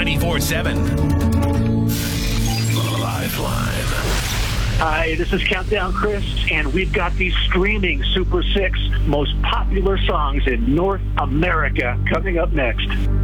94.7. Lifeline. Hi, this is Countdown Chris, and we've got the streaming Super 6 most popular songs in North America coming up next.